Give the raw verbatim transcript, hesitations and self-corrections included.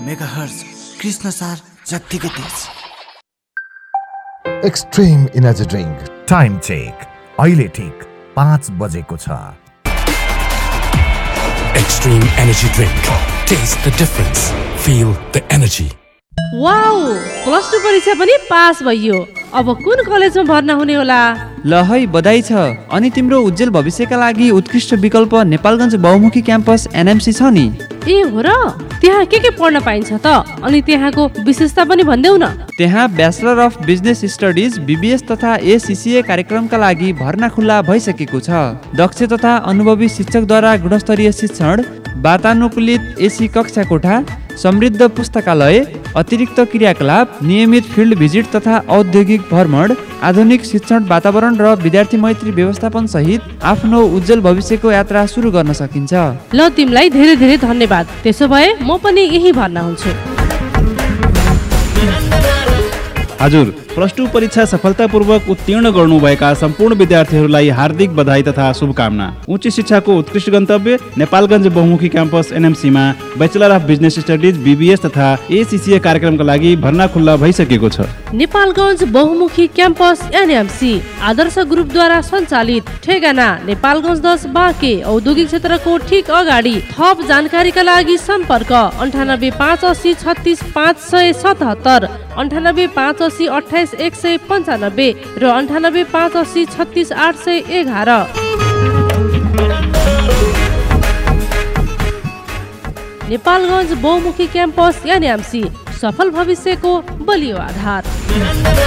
Megahertz Krishna सार जत्तिकै तेज। Extreme energy drink time check अहिले ठिक पाँच बजेको छ। Extreme energy drink. Taste the difference. Feel the energy. Wow, plus two परीक्षा पनि पास भइयो। अब कुन कलेजमा भर्ना हुने होला? ल है बधाई छ। अनि तिम्रो उज्जवल भविष्यका लागि उत्कृष्ट विकल्प नेपालगञ्ज बहुमुखी क्याम्पस एनएमसी छ नि। ए हो र, त्यहाँ के के पढ्न पाइन्छ त? अनि त्यहाँको विशेषता पनि भन्देऊ न। त्यहाँ bachelor of business studies BBS तथा एसीसीए कार्यक्रमका लागि भर्ना खुल्ला भइसकेको छ। दक्ष तथा अनुभवी शिक्षकद्वारा गुणस्तरीय शिक्षण, वातानुकूलित एसी कक्षा कोठा, समृद्ध पुस्तकालय, अतिरिक्त क्रियाकलाप, नियमित फिल्ड भिजिट तथा औद्योगिक भ्रमण, आधुनिक शिक्षण वातावरण र विद्यार्थी मैत्री व्यवस्थापन सहित आफ्नो उज्जवल भविष्यको यात्रा सुरु गर्न सकिन्छ। ल तिमीलाई धेरै धेरै धन्यवाद। त्यसो भए म पनि यही भर्ना हुन्छु। हजुर, प्लस टू परीक्षा सफलतापूर्वक उत्तीर्ण गर्नुभएका सम्पूर्ण विद्यार्थीहरूलाई हार्दिक बधाई तथा शुभकामना। उच्च शिक्षाको उत्कृष्ट गन्तव्य नेपालगञ्ज बहुमुखी campus एनएमसीमा bachelor of business studies BBS तथा एसीसीए कार्यक्रमका लागि भर्ना खुल्ला भइसकेको छ। नेपालगञ्ज बहुमुखी क्याम्पस एनएमसी आदर्श ग्रुपद्वारा सञ्चालित, ठेगाना नेपालगञ्ज दस बाँके, औद्योगिक क्षेत्रको ठिक अगाडि। थप जानकारीका लागि सम्पर्क अन्ठानब्बे पाँच असी छत्तिस पाँच सय सतहत्तर, अन्ठानब्बे पाँच असी अठाइस एक सय पन्चानब्बे र अन्ठानब्बे पाँच असी छत्तिस आठ सय एघार। नेपालगञ्ज बहुमुखी क्याम्पस एनएमसी, सफल भविष्यको बलियो आधार।